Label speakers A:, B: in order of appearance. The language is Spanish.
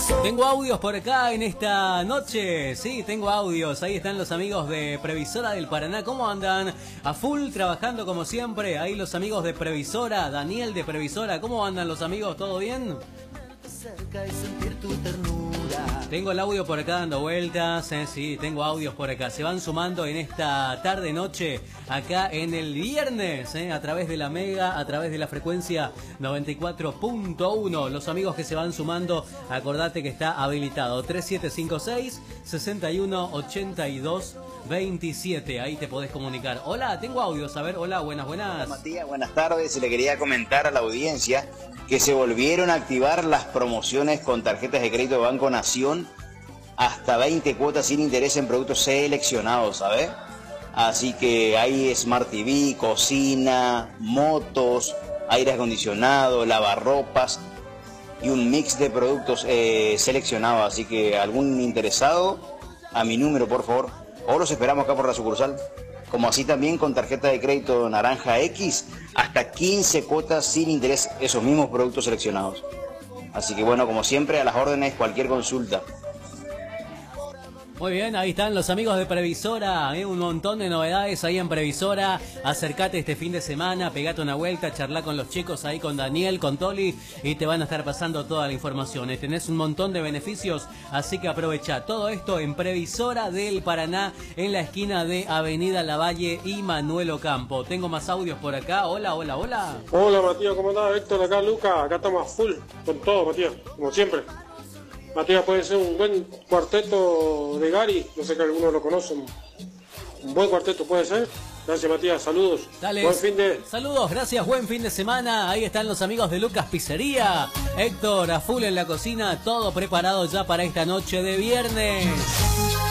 A: Tengo audios por acá en esta noche, sí, tengo audios, ahí están los amigos de Previsora del Paraná, ¿cómo andan? A full, trabajando como siempre, ahí los amigos de Previsora, Daniel de Previsora, ¿cómo andan los amigos? ¿Todo bien? Tengo el audio por acá dando vueltas, sí, tengo audios por acá. Se van sumando en esta tarde-noche, acá en el viernes, a través de la Mega, a través de la frecuencia 94.1. Los amigos que se van sumando, acordate que está habilitado 3756-6182-27. Ahí te podés comunicar. Hola, tengo audios. A ver, hola, buenas.
B: Hola, Matías, buenas tardes. Le quería comentar a la audiencia que se volvieron a activar las promociones con tarjetas de crédito de Banco Nación, hasta 20 cuotas sin interés en productos seleccionados, ¿sabes? Así que hay Smart TV, cocina, motos, aire acondicionado, lavarropas y un mix de productos seleccionados. Así que algún interesado, a mi número, por favor, o los esperamos acá por la sucursal. Como así también con tarjeta de crédito Naranja X, hasta 15 cuotas sin interés, esos mismos productos seleccionados. Así que bueno, como siempre, a las órdenes, cualquier consulta.
A: Muy bien, ahí están los amigos de Previsora, un montón de novedades ahí en Previsora. Acercate este fin de semana, pegate una vuelta, charlá con los chicos ahí, con Daniel, con Toli, y te van a estar pasando toda la información. Tenés un montón de beneficios, así que aprovecha todo esto en Previsora del Paraná, en la esquina de Avenida Lavalle y Manuel Ocampo. Tengo más audios por acá. Hola.
C: Hola, Matías, ¿cómo andás? Héctor, acá Luca, acá estamos full con todo, Matías, como siempre. Matías, puede ser un buen cuarteto de Gary, no sé que algunos lo conocen. Un buen cuarteto puede ser. Gracias, Matías, saludos.
A: Dale,
C: buen fin de...
A: Saludos, gracias, buen fin de semana. Ahí están los amigos de Lucas Pizzería. Héctor, a full en la cocina, todo preparado ya para esta noche de viernes.